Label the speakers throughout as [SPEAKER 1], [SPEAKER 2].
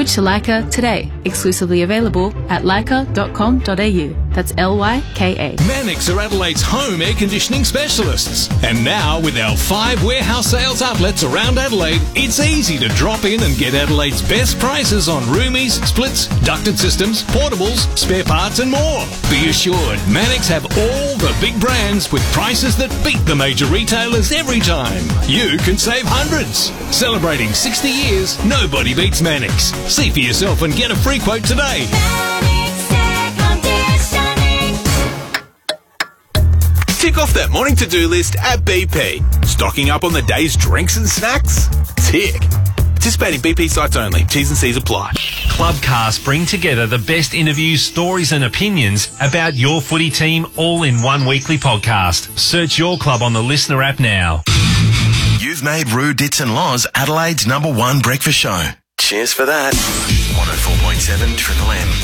[SPEAKER 1] Switch to Leica today. Exclusively available at leica.com.au. That's Lyka.
[SPEAKER 2] Mannix are Adelaide's home air conditioning specialists. And now, with our 5 warehouse sales outlets around Adelaide, it's easy to drop in and get Adelaide's best prices on roomies, splits, ducted systems, portables, spare parts and more. Be assured, Mannix have all the big brands with prices that beat the major retailers every time. You can save hundreds. Celebrating 60 years, nobody beats Mannix. See for yourself and get a free quote today.
[SPEAKER 3] Tick off that morning to-do list at BP. Stocking up on the day's drinks and snacks? Tick. Participating BP sites only. T's and C's apply.
[SPEAKER 4] Clubcast bring together the best interviews, stories and opinions about your footy team all in one weekly podcast. Search your club on the Listener app now.
[SPEAKER 5] You've made Roo, Dits and Loz Adelaide's #1 breakfast show. Cheers for that. 104.7 Triple M.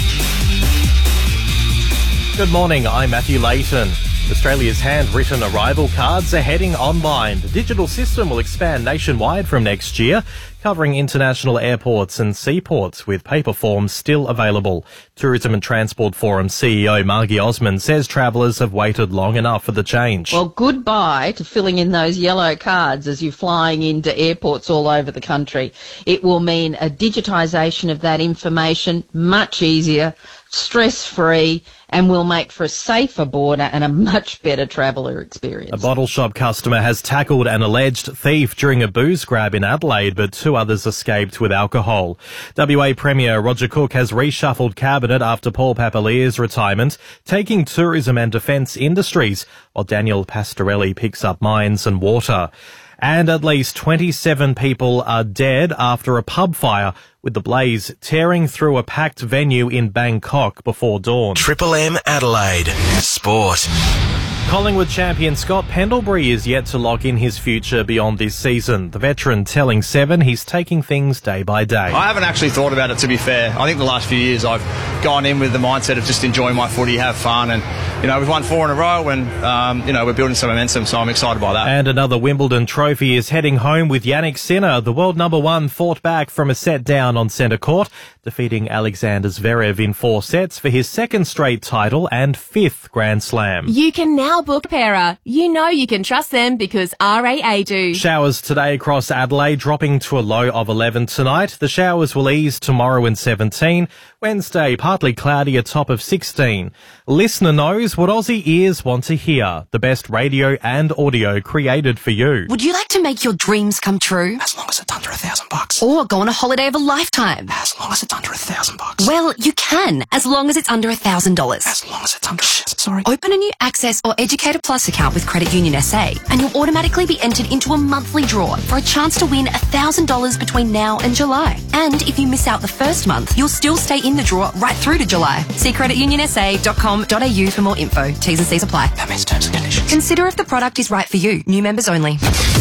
[SPEAKER 6] Good morning, I'm Matthew Layton. Australia's handwritten arrival cards are heading online. The digital system will expand nationwide from next year, covering international airports and seaports, with paper forms still available. Tourism and Transport Forum CEO Margie Osmond says travellers have waited long enough for the change.
[SPEAKER 7] Well, goodbye to filling in those yellow cards as you're flying into airports all over the country. It will mean a digitisation of that information, much easier, stress-free, and will make for a safer border and a much better traveller experience.
[SPEAKER 6] A bottle shop customer has tackled an alleged thief during a booze grab in Adelaide, but 2 others escaped with alcohol. WA Premier Roger Cook has reshuffled cabinet after Paul Papalia's retirement, taking tourism and defence industries, while Daniel Pastorelli picks up mines and water. And at least 27 people are dead after a pub fire, with the blaze tearing through a packed venue in Bangkok before dawn.
[SPEAKER 5] Triple M Adelaide. Sport.
[SPEAKER 6] Collingwood champion Scott Pendlebury is yet to lock in his future beyond this season. The veteran telling Seven he's taking things day by day.
[SPEAKER 8] I haven't actually thought about it, to be fair. I think the last few years I've gone in with the mindset of just enjoying my footy, have fun, and, we've won 4 in a row and, we're building some momentum, so I'm excited by that.
[SPEAKER 6] And another Wimbledon trophy is heading home with Yannick Sinner. The world #1 fought back from a set down on centre court, defeating Alexander Zverev in 4 sets for his 2nd straight title and 5th Grand Slam.
[SPEAKER 9] You can now book Pera. You know you can trust them because RAA do.
[SPEAKER 6] Showers today across Adelaide, dropping to a low of 11 tonight. The showers will ease tomorrow in 17. Wednesday, partly cloudy, a top of 16. Listener knows what Aussie ears want to hear. The best radio and audio created for you.
[SPEAKER 10] Would you like to make your dreams come true?
[SPEAKER 5] As long as it's under $1,000.
[SPEAKER 10] Or go on a holiday of a lifetime?
[SPEAKER 5] As long as it's under $1,000.
[SPEAKER 10] Well, you can, as long as it's under $1,000.
[SPEAKER 5] As long as it's under... Sorry.
[SPEAKER 10] Open a new Access or Educator Plus account with Credit Union SA, and you'll automatically be entered into a monthly draw for a chance to win $1,000 between now and July. And if you miss out the first month, you'll still stay in the draw right through to July. See creditunionsa.com.au for more info. T's and C's apply.
[SPEAKER 5] That means terms and conditions.
[SPEAKER 10] Consider if the product is right for you. New members only.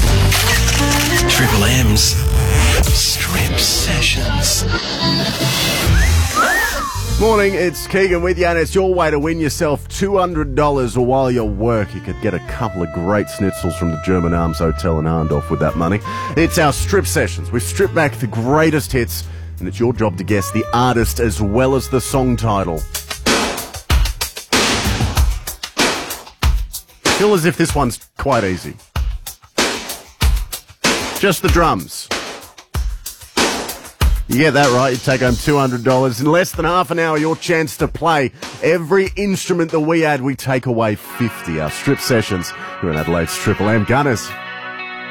[SPEAKER 5] Triple M's Strip Sessions.
[SPEAKER 11] Morning, it's Keegan with you, and it's your way to win yourself $200. Or while you work, you could get a couple of great schnitzels from the German Arms Hotel in Arndorf with that money. It's our Strip Sessions. We've stripped back the greatest hits, and it's your job to guess the artist as well as the song title. I feel as if this one's quite easy. Just the drums. You get that right, you take home $200. In less than half an hour, your chance to play. Every instrument that we add, we take away 50. Our Strip Sessions here in Adelaide's Triple M. Gunners.